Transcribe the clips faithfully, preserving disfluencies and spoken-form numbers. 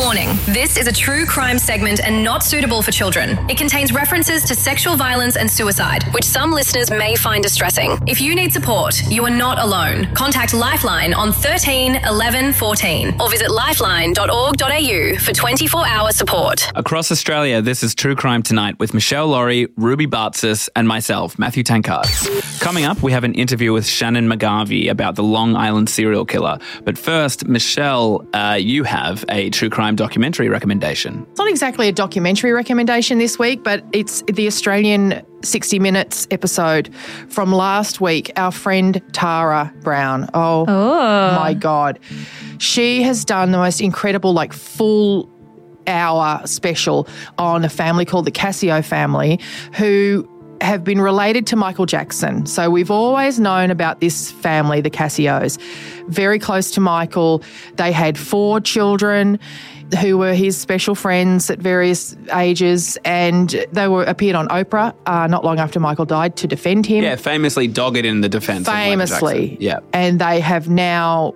Warning, this is a true crime segment and not suitable for children. It contains references to sexual violence and suicide, which some listeners may find distressing. If you need support, you are not alone. Contact Lifeline on thirteen eleven fourteen or visit lifeline dot org dot a u for twenty-four hour support. Across Australia, this is True Crime Tonight with Michelle Laurie, Ruby Bartzis and myself, Matthew Tankard. Coming up, we have an interview with Shannon McGarvey about the Long Island serial killer. But first, Michelle, uh, you have a true crime documentary recommendation. It's not exactly a documentary recommendation this week, but it's the Australian sixty minutes episode from last week. Our friend Tara Brown. Oh, oh. my God. She has done the most incredible, like, full hour special on a family called the Cascio family, who have been related to Michael Jackson. So we've always known about this family, the Cascios, very close to Michael. They had four children who were his special friends at various ages, and they were appeared on Oprah uh, not long after Michael died to defend him. Yeah, famously dogged in the defense Famously. of Michael Jackson. Yeah. And they have now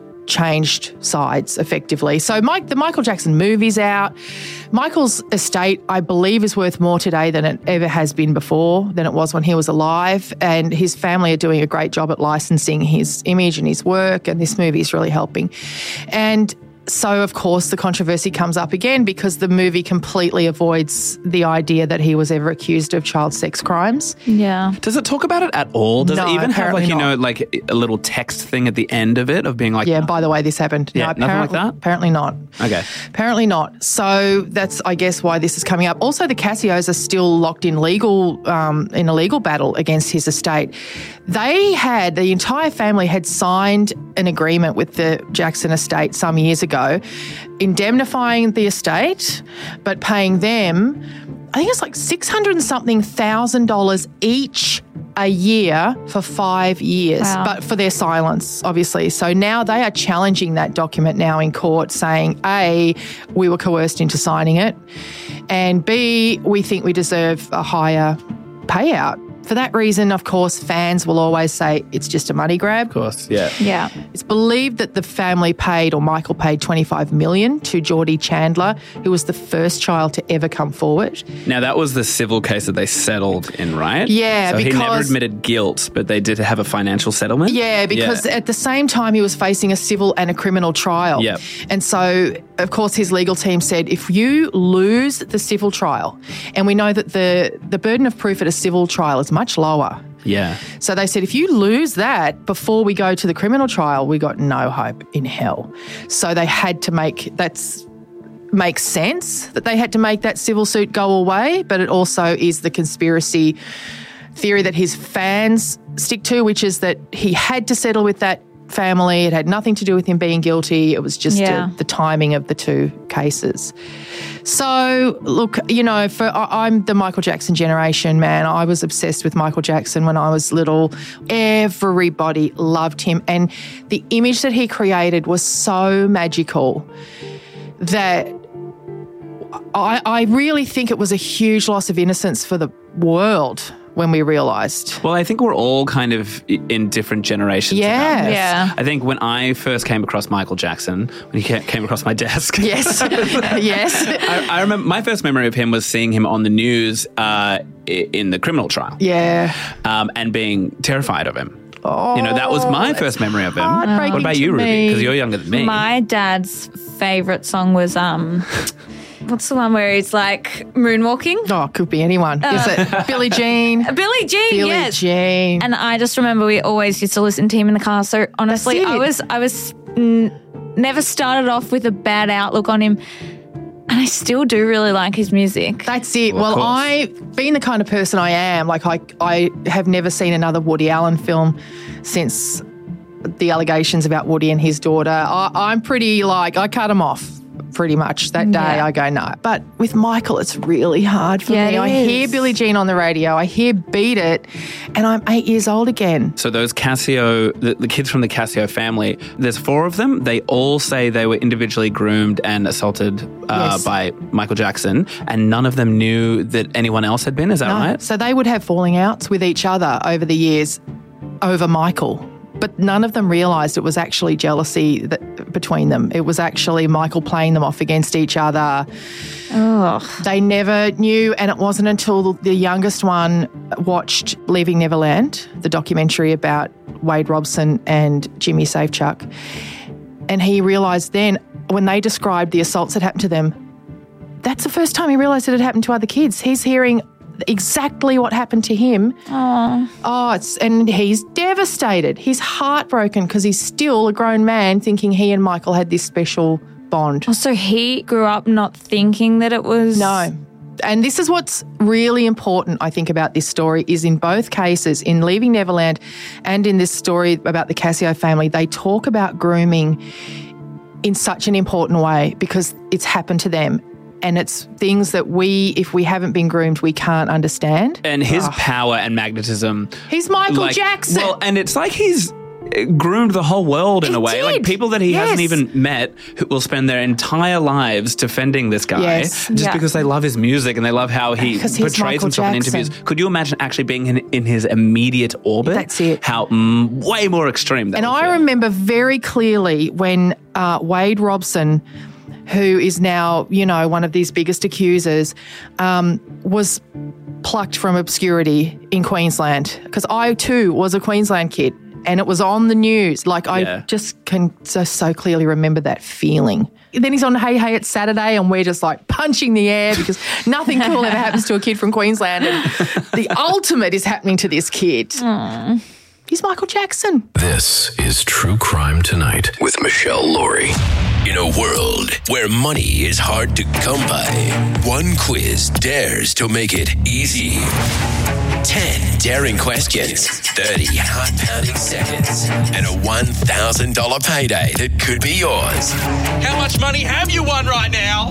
changed sides effectively. So Mike, the Michael Jackson movie's out. Michael's estate, I believe, is worth more today than it ever has been before, than it was when he was alive. And his family are doing a great job at licensing his image and his work, and this movie is really helping. And so, of course, the controversy comes up again because the movie completely avoids the idea that he was ever accused of child sex crimes. Yeah. Does it talk about it at all? Does No, it even have, like, you know, apparently like a little text thing at the end of it of being like, Yeah, by the way, this happened. Yeah, no, nothing like that? Apparently not. Okay. Apparently not. So that's, I guess, why this is coming up. Also, the Cassios are still locked in legal, um, in a legal battle against his estate. They had, the entire family had signed an agreement with the Jackson estate some years ago, indemnifying the estate, but paying them, I think it's like six hundred and something thousand dollars each a year for five years, Wow. but for their silence, obviously. So now they are challenging that document now in court, saying, A, we were coerced into signing it, and B, we think we deserve a higher payout. For that reason, of course, fans will always say it's just a money grab. Of course, yeah. Yeah. It's believed that the family paid, or Michael paid, twenty-five million dollars to Geordie Chandler, who was the first child to ever come forward. Now, that was the civil case that they settled in, right? Yeah, so because... he never admitted guilt, but they did have a financial settlement? Yeah, because Yeah. at the same time he was facing a civil and a criminal trial. Yep. And so, of course, his legal team said, if you lose the civil trial, and we know that the, the burden of proof at a civil trial is much lower. Yeah. So they said, if you lose that before we go to the criminal trial, we got no hope in hell. So they had to make, that's makes sense that they had to make that civil suit go away, but it also is the conspiracy theory that his fans stick to, which is that he had to settle with that family. It had nothing to do with him being guilty. It was just Yeah. a, the timing of the two cases. So, look, you know, for I, I'm the Michael Jackson generation, man. I was obsessed with Michael Jackson when I was little. Everybody loved him. And the image that he created was so magical that I, I really think it was a huge loss of innocence for the world when we realised. Well, I think we're all kind of in different generations. Yes. about this. Yeah. I think when I first came across Michael Jackson, when he ca- came across my desk. Yes, yes. I, I remember my first memory of him was seeing him on the news uh, i- in the criminal trial. Yeah. Um, and being terrified of him. Oh, You know, that was my first memory of him. heartbreaking What about to you, Ruby? me. Because you're younger than me. My dad's favourite song was, um, what's the one where he's like moonwalking? Oh, it could be anyone. Is it Billie Jean? Billie Jean, Billie yes. Jean. And I just remember we always used to listen to him in the car. So honestly, That's it. I was I was mm, never started off with a bad outlook on him, and I still do really like his music. That's it. Well, of Well, course. I, being the kind of person I am, like I, I have never seen another Woody Allen film since the allegations about Woody and his daughter. I, I'm pretty like, I cut him off pretty much that day. Yeah. I go, no. But with Michael, it's really hard for Yeah, me. it I is. hear Billie Jean on the radio. I hear Beat It, and I'm eight years old again. So those Casio, the, the kids from the Casio family, there's four of them. They all say they were individually groomed and assaulted uh, Yes. by Michael Jackson, and none of them knew that anyone else had been. Is that No. right? So they would have falling outs with each other over the years over Michael. But none of them realised it was actually jealousy that, between them. It was actually Michael playing them off against each other. Oh. They never knew, and it wasn't until the youngest one watched Leaving Neverland, the documentary about Wade Robson and Jimmy Safechuck, and he realised then, when they described the assaults that happened to them, that's the first time he realised that it happened to other kids. He's hearing exactly what happened to him. Oh. Oh, it's, and he's devastated. He's heartbroken because he's still a grown man thinking he and Michael had this special bond. Oh, so he grew up not thinking that it was... No. And this is what's really important, I think, about this story is in both cases, in Leaving Neverland and in this story about the Cascio family, they talk about grooming in such an important way because it's happened to them. And it's things that we, if we haven't been groomed, we can't understand. And his Oh. power and magnetism. He's Michael like, Jackson. Well, and it's like he's groomed the whole world in He a way. did. Like people that he Yes. hasn't even met who will spend their entire lives defending this guy Yes. just Yeah. because they love his music and they love how he Because he's portrays Michael himself Jackson. in interviews. Could you imagine actually being in, in his immediate orbit? That's it. How mm, way more extreme that And would I feel. remember very clearly when uh, Wade Robson, who is now, you know, one of these biggest accusers, um, was plucked from obscurity in Queensland. Because I too was a Queensland kid and it was on the news. Like I Yeah. just can so, so clearly remember that feeling. Then he's on Hey Hey It's Saturday and we're just like punching the air because nothing cool ever happens to a kid from Queensland. And the ultimate is happening to this kid. Aww. He's Michael Jackson. This is True Crime Tonight with Michelle Laurie. In a world where money is hard to come by, one quiz dares to make it easy. Ten daring questions, thirty heart-pounding seconds, and a one thousand dollars payday that could be yours. How much money have you won right now?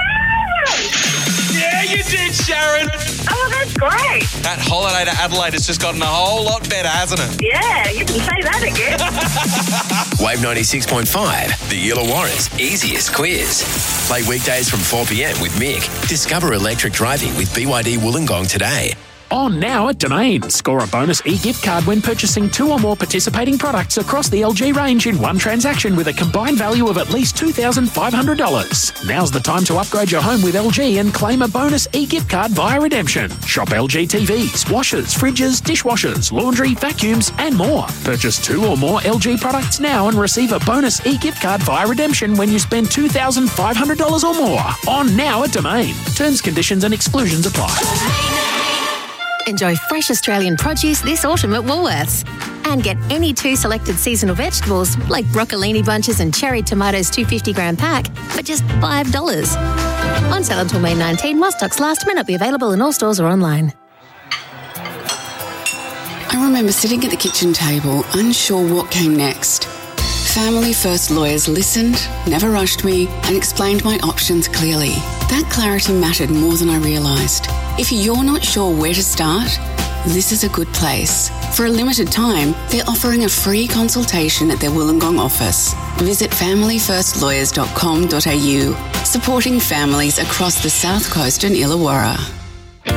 Yeah, you did, Sharon. Oh, that's great. That holiday to Adelaide has just gotten a whole lot better, hasn't it? Yeah, you can say that again. Wave ninety-six point five, the Illawarra's easiest quiz. Play weekdays from four p.m. with Mick. Discover electric driving with B Y D Wollongong today. On now at Domain. Score a bonus e-gift card when purchasing two or more participating products across the L G range in one transaction with a combined value of at least two thousand five hundred dollars. Now's the time to upgrade your home with L G and claim a bonus e-gift card via redemption. Shop L G T Vs, washers, fridges, dishwashers, laundry, vacuums and more. Purchase two or more L G products now and receive a bonus e-gift card via redemption when you spend two thousand five hundred dollars or more. On now at Domain. Terms, conditions and exclusions apply. Enjoy fresh Australian produce this autumn at Woolworths. And get any two selected seasonal vegetables like broccolini bunches and cherry tomatoes two hundred fifty gram pack for just five dollars. On sale until May nineteenth, while stocks last, may not be available in all stores or online. I remember sitting at the kitchen table, unsure what came next. Family First lawyers listened, never rushed me, and explained my options clearly. That clarity mattered more than I realised. If you're not sure where to start, this is a good place. For a limited time, they're offering a free consultation at their Wollongong office. Visit family first lawyers dot com dot a u, supporting families across the South Coast and Illawarra.